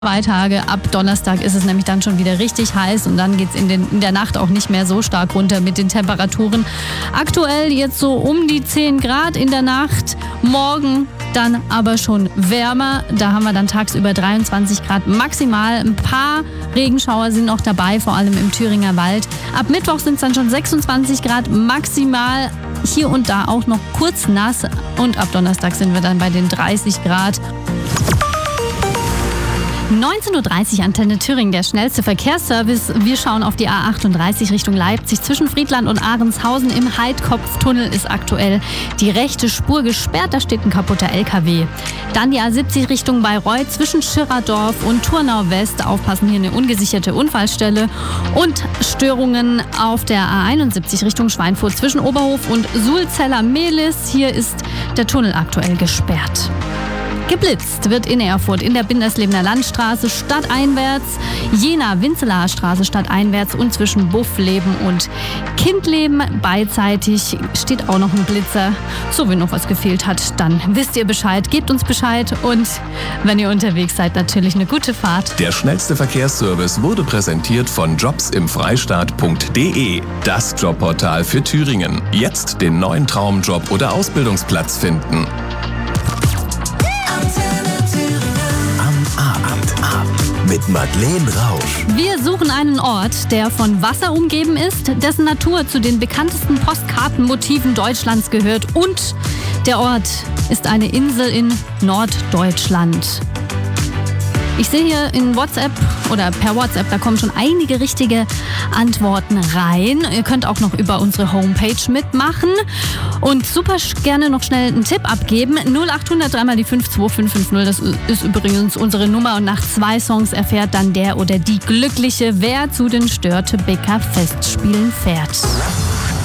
Tage. Ab Donnerstag ist es nämlich dann schon wieder richtig heiß und dann geht es in der Nacht auch nicht mehr so stark runter mit den Temperaturen. Aktuell jetzt so um die 10 Grad in der Nacht, morgen dann aber schon wärmer. Da haben wir dann tagsüber 23 Grad maximal. Ein paar Regenschauer sind noch dabei, vor allem im Thüringer Wald. Ab Mittwoch sind es dann schon 26 Grad maximal. Hier und da auch noch kurz nass und ab Donnerstag sind wir dann bei den 30 Grad. 19.30 Uhr Antenne Thüringen, der schnellste Verkehrsservice. Wir schauen auf die A38 Richtung Leipzig. Zwischen Friedland und Ahrenshausen im Heidkopftunnel ist aktuell die rechte Spur gesperrt. Da steht ein kaputter LKW. Dann die A70 Richtung Bayreuth zwischen Schirradorf und Turnau West. Aufpassen, hier eine ungesicherte Unfallstelle. Und Störungen auf der A71 Richtung Schweinfurt zwischen Oberhof und Sulzeller-Mehlis. Hier ist der Tunnel aktuell gesperrt. Geblitzt wird in Erfurt in der Binderslebener Landstraße stadteinwärts, Jena-Winzelaer Straße stadteinwärts und zwischen Buffleben und Kindleben. Beidseitig steht auch noch ein Blitzer. So, wenn noch was gefehlt hat, dann wisst ihr Bescheid. Gebt uns Bescheid und wenn ihr unterwegs seid, natürlich eine gute Fahrt. Der schnellste Verkehrsservice wurde präsentiert von jobsimfreistaat.de. Das Jobportal für Thüringen. Jetzt den neuen Traumjob oder Ausbildungsplatz finden. Mit Madeleine Rausch. Wir suchen einen Ort, der von Wasser umgeben ist, dessen Natur zu den bekanntesten Postkartenmotiven Deutschlands gehört und der Ort ist eine Insel in Norddeutschland. Ich sehe hier in WhatsApp oder per WhatsApp, da kommen schon einige richtige Antworten rein. Ihr könnt auch noch über unsere Homepage mitmachen und super gerne noch schnell einen Tipp abgeben. 0800 3 mal die 52550, das ist übrigens unsere Nummer und nach 2 Songs erfährt dann der oder die Glückliche, wer zu den Störtebeker Festspielen fährt.